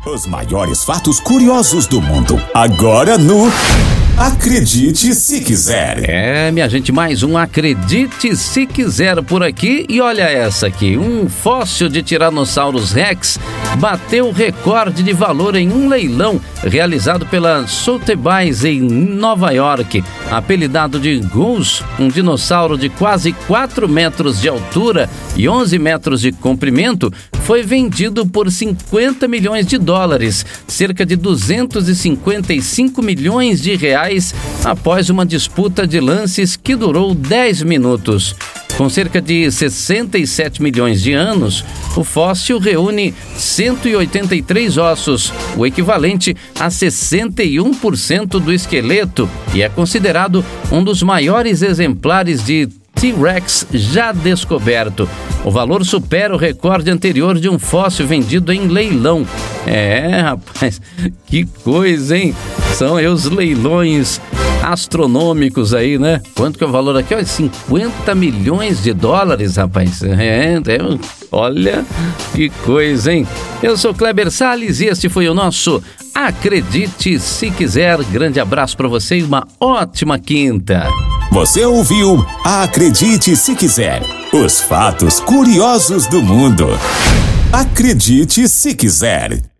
Os maiores fatos curiosos do mundo. Agora no Acredite Se Quiser. Minha gente, mais um Acredite Se Quiser por aqui. E olha essa aqui, um fóssil de Tyrannosaurus Rex bateu recorde de valor em um leilão realizado pela Sotheby's em Nova York. Apelidado de Goose, um dinossauro de quase 4 metros de altura e 11 metros de comprimento, foi vendido por 50 milhões de dólares, cerca de 255 milhões de reais, após uma disputa de lances que durou 10 minutos. Com cerca de 67 milhões de anos, o fóssil reúne 183 ossos, o equivalente a 61% do esqueleto, e é considerado um dos maiores exemplares de T-Rex já descoberto. O valor supera o recorde anterior de um fóssil vendido em leilão. Rapaz, que coisa, hein? São os leilões astronômicos aí, né? Quanto que é o valor aqui? 50 milhões de dólares, rapaz. Olha que coisa, hein? Eu sou Kleber Salles e este foi o nosso Acredite Se Quiser. Grande abraço para você e uma ótima quinta. Você ouviu Acredite Se Quiser. Os fatos curiosos do mundo. Acredite Se Quiser.